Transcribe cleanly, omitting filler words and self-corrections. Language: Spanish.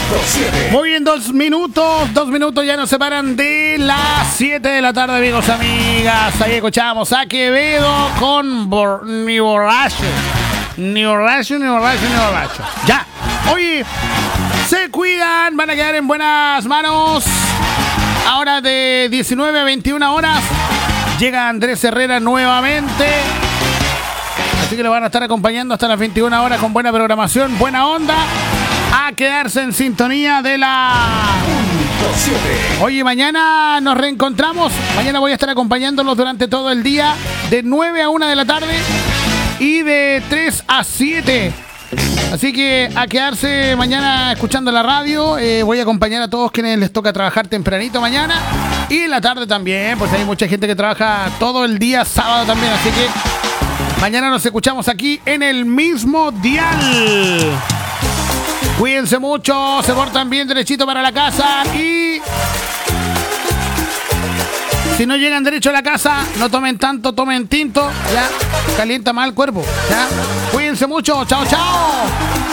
Muy bien, 2 minutos. 2 minutos ya nos separan de las 7 de la tarde, amigos, amigas. Ahí escuchamos a Quevedo con Ni borracho. Ni borracho, ni borracho, ni borracho. Ya. Oye, se cuidan, van a quedar en buenas manos. Ahora de 19 a 21 horas llega Andrés Herrera nuevamente. Así que le van a estar acompañando hasta las 21 horas con buena programación, buena onda. A quedarse en sintonía de la... Oye, mañana nos reencontramos. Mañana voy a estar acompañándolos durante todo el día, de 9 a 1 de la tarde y de 3 a 7. Así que a quedarse mañana escuchando la radio. Voy a acompañar a todos quienes les toca trabajar tempranito mañana. Y en la tarde también, pues hay mucha gente que trabaja todo el día sábado también. Así que mañana nos escuchamos aquí en el mismo dial. Cuídense mucho, se portan bien, derechito para la casa. Y si no llegan derecho a la casa, no tomen tanto, tomen tinto. Ya, calienta más el cuerpo. Ya, cuídense mucho, chao, chao.